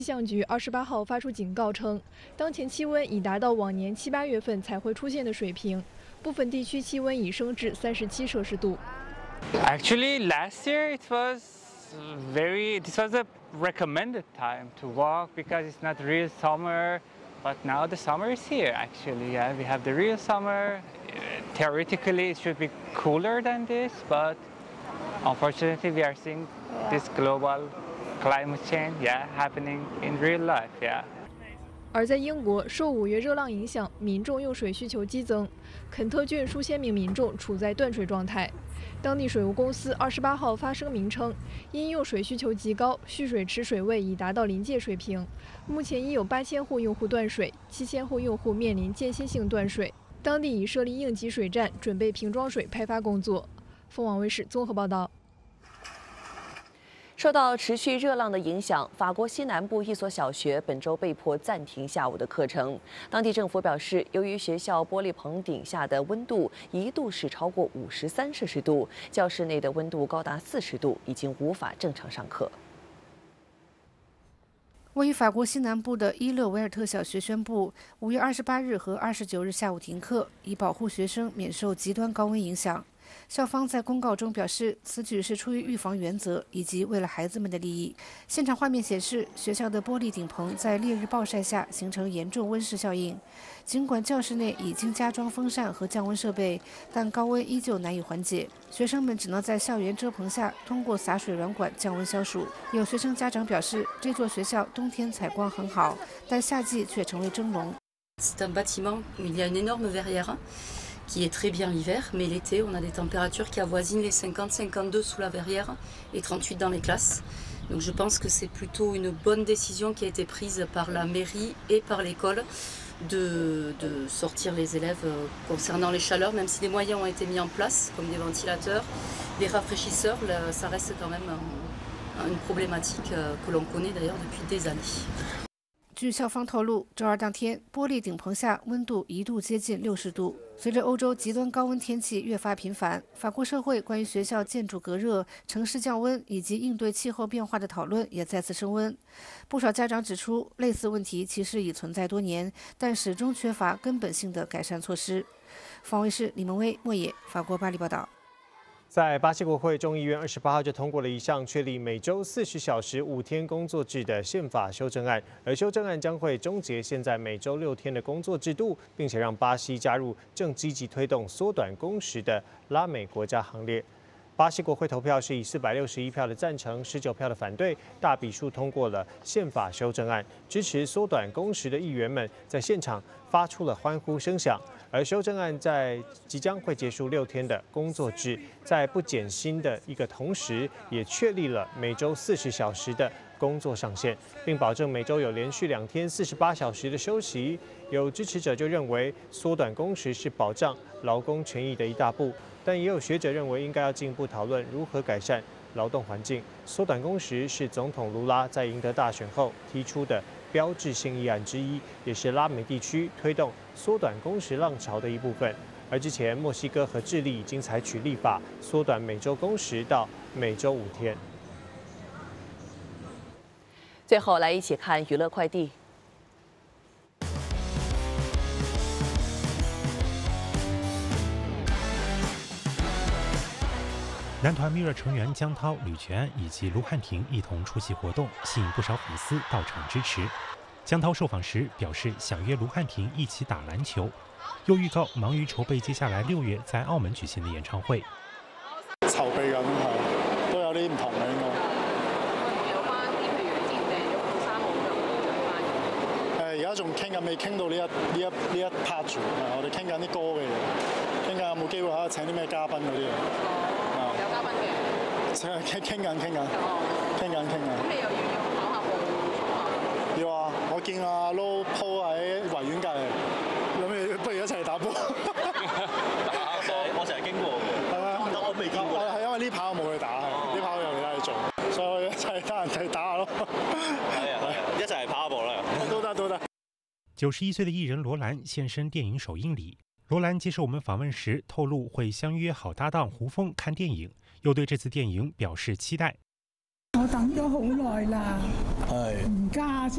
气象局28号发出警告称，当前气温已达到往年7、8月份才会出现的水平，部分地区气温已升至37摄氏度。 Actually, last year this was a recommended time to walk because it's not real summer, but now the summer is here. Actually, yeah, we have the real summer. Theoretically, it should be cooler than this, but unfortunately, we are seeing this global climate change, happening in real life, 而在英国，受5月热浪影响，民众用水需求激增，肯特郡数千名民众处在断水状态。当地水务公司28号发声明称，因用水需求极高，蓄水池水位已达到临界水平。目前已有8000户用户断水，7000户用户面临间歇性断水。当地已设立应急水站，准备瓶装水派发工作。凤凰卫视综合报道。 受到持续热浪的影响，法国西南部一所小学本周被迫暂停下午的课程。当地政府表示，由于学校玻璃棚顶下的温度一度是超过53摄氏度，教室内的温度高达40度，已经无法正常上课。 位于法国西南部的伊勒维尔特小学宣布，5月28日和29日下午停课，以保护学生免受极端高温影响。校方在公告中表示，此举是出于预防原则以及为了孩子们的利益。现场画面显示，学校的玻璃顶棚在烈日暴晒下形成严重温室效应。尽管教室内已经加装风扇和降温设备，但高温依旧难以缓解。学生们只能在校园遮棚下通过洒水软管降温消暑。有学生家长表示，这座学校冬天采光很好，但夏季却成为蒸笼。 C'est un bâtiment où il y a une énorme verrière qui est très bien l'hiver, mais l'été, on a des températures qui avoisinent les 50-52 sous la verrière et 38 dans les classes. Donc je pense que c'est plutôt une bonne décision qui a été prise par la mairie et par l'école de sortir les élèves concernant les chaleurs, même si des moyens ont été mis en place, comme des ventilateurs, des rafraîchisseurs, ça reste quand même une problématique que l'on connaît d'ailleurs depuis des années. 据校方透露，周二当天，玻璃顶棚下温度一度接近60度。随着欧洲极端高温天气越发频繁，法国社会关于学校建筑隔热、城市降温以及应对气候变化的讨论也再次升温。不少家长指出，类似问题其实已存在多年，但始终缺乏根本性的改善措施。方卫视李萌威、莫野，法国巴黎报道。 在巴西国会众议院28号就通过了一项确立每周40小时5天工作制的宪法修正案，而修正案将会终结现在每周6天的工作制度，并且让巴西加入正积极推动缩短工时的拉美国家行列。巴西国会投票是以461票的赞成、19票的反对，大比数通过了宪法修正案。支持缩短工时的议员们在现场发出了欢呼声响。而修正案在即将会结束6天的工作制，在不减薪的一个同时，也确立了每周40小时的工作上限，并保证每周有连续2天48小时的休息。有支持者就认为，缩短工时是保障劳工权益的一大步，但也有学者认为应该要进一步讨论如何改善劳动环境。缩短工时是总统卢拉在赢得大选后提出的标志性议案之一，也是拉美地区推动缩短工时浪潮的一部分。而之前墨西哥和智利已经采取立法，缩短每周工时到每周5天。 最后来一起看娱乐快递。 男团 Mirror 成员姜涛、吕全安以及卢汉廷一同出席活动，吸引不少粉丝到场支持。姜涛受访时表示想约卢汉廷一起打篮球，又预告忙于筹备接下来6月在澳門舉行的演唱會。 籌備緊係，都有啲唔同嘅應該。有關啲譬如之前訂咗套衫冇就而家仲傾緊，未傾到呢一 part 住，我哋傾緊啲歌嘅嘢，傾緊有冇機會可以請啲咩嘉賓嗰啲嘢。有嘉賓嘅。傾緊。咁你又要跑下步？要啊，我見阿 Lo 鋪喺維園隔離，諗住不如一齊打波。打波，我成日經過嘅。係咪？我未見過。係因為呢排我冇去打，呢排我有其他嘢做，所以我一齊得閒打下咯。係，一齊跑下步啦。都得。 91歲的藝人羅蘭現身電影首映禮。羅蘭接受我們訪問時透露，會相約好搭檔胡楓看電影，又對這次電影表示期待。 我等咗好耐啦，而家